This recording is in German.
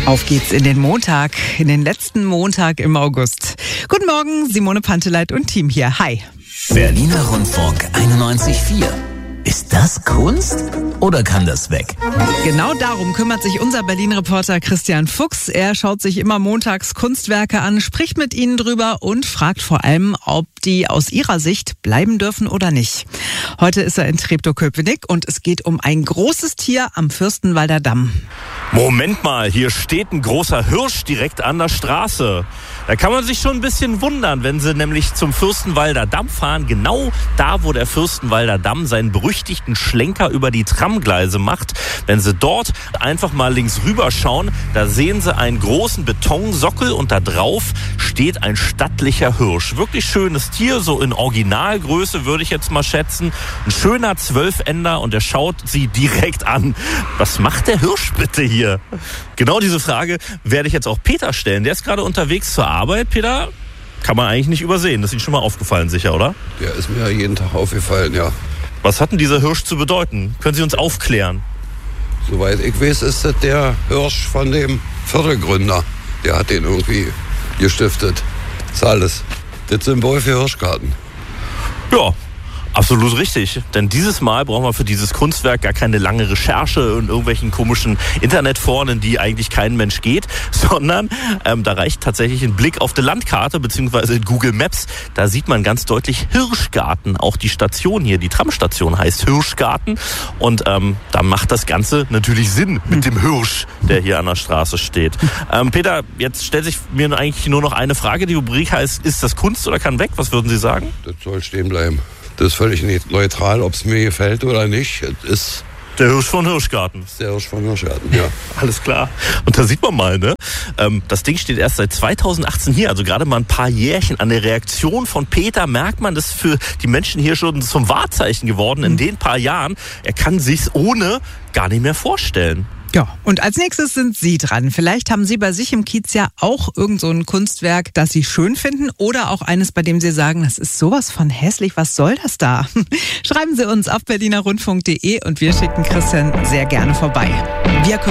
Auf geht's in den Montag, in den letzten Montag im August. Guten Morgen, Simone Panteleit und Team hier. Hi. Berliner Rundfunk 91,4. Ist das Kunst oder kann das weg? Genau darum kümmert sich unser Berlin-Reporter Christian Fuchs. Er schaut sich immer montags Kunstwerke an, spricht mit ihnen drüber und fragt vor allem, ob die aus ihrer Sicht bleiben dürfen oder nicht. Heute ist er in Treptow-Köpenick und es geht um ein großes Tier am Fürstenwalder Damm. Moment mal, hier steht ein großer Hirsch direkt an der Straße. Da kann man sich schon ein bisschen wundern, wenn Sie nämlich zum Fürstenwalder Damm fahren. Genau da, wo der Fürstenwalder Damm seinen berüchtigten Schlenker über die Tramgleise macht. Wenn Sie dort einfach mal links rüber schauen, da sehen Sie einen großen Betonsockel und da drauf steht ein stattlicher Hirsch. Wirklich schönes Tier, so in Originalgröße würde ich jetzt mal schätzen. Ein schöner 12-Ender und der schaut Sie direkt an. Was macht der Hirsch bitte hier? Genau diese Frage werde ich jetzt auch Peter stellen. Der ist gerade unterwegs zur Arbeit. Peter, kann man eigentlich nicht übersehen. Das ist Ihnen schon mal aufgefallen, sicher, oder? Der ist mir jeden Tag aufgefallen, ja. Was hat denn dieser Hirsch zu bedeuten? Können Sie uns aufklären? Soweit ich weiß, ist das der Hirsch von dem Viertelgründer. Der hat den irgendwie gestiftet. Das ist alles. Das Symbol für Hirschgarten. Ja, absolut richtig. Denn dieses Mal brauchen wir für dieses Kunstwerk gar keine lange Recherche in irgendwelchen komischen Internetforen, in die eigentlich kein Mensch geht, sondern da reicht tatsächlich ein Blick auf die Landkarte bzw. in Google Maps. Da sieht man ganz deutlich Hirschgarten. Auch die Station hier, die Tramstation heißt Hirschgarten. Und da macht das Ganze natürlich Sinn mit dem Hirsch, der hier an der Straße steht. Peter, jetzt stellt sich mir eigentlich nur noch eine Frage. Die Rubrik heißt, ist das Kunst oder kann weg? Was würden Sie sagen? Das soll stehen bleiben. Das ist völlig neutral, ob es mir gefällt oder nicht. Es ist der Hirsch von Hirschgarten. Der Hirsch von Hirschgarten, ja. Alles klar. Und da sieht man mal, ne? Das Ding steht erst seit 2018 hier, also gerade mal ein paar Jährchen. An der Reaktion von Peter merkt man, das ist für die Menschen hier schon zum Wahrzeichen geworden in den paar Jahren. Er kann sich's ohne gar nicht mehr vorstellen. Ja, und als nächstes sind Sie dran. Vielleicht haben Sie bei sich im Kiez ja auch irgend so ein Kunstwerk, das Sie schön finden oder auch eines, bei dem Sie sagen, das ist sowas von hässlich, was soll das da? Schreiben Sie uns auf berlinerrundfunk.de und wir schicken Christian sehr gerne vorbei. Wir